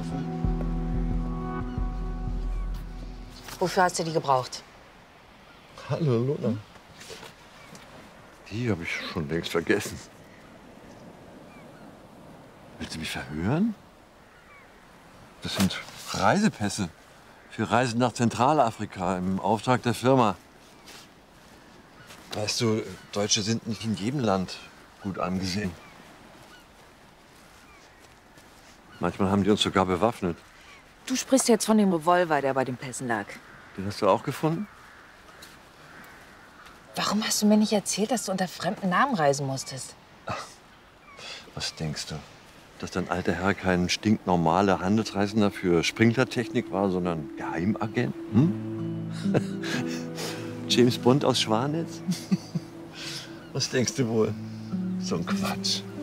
kaufen. Wofür hast du die gebraucht? Hallo, Lola. Die habe ich schon längst vergessen. Willst du mich verhören? Das sind Reisepässe für Reisen nach Zentralafrika im Auftrag der Firma. Weißt du, Deutsche sind nicht in jedem Land gut angesehen. Manchmal haben die uns sogar bewaffnet. Du sprichst jetzt von dem Revolver, der bei den Pässen lag. Den hast du auch gefunden? Warum hast du mir nicht erzählt, dass du unter fremden Namen reisen musstest? Was denkst du? Dass dein alter Herr kein stinknormaler Handelsreisender für Sprinklertechnik war, sondern Geheimagent? Hm? James Bond aus Schwanitz? Was denkst du wohl? So ein Quatsch.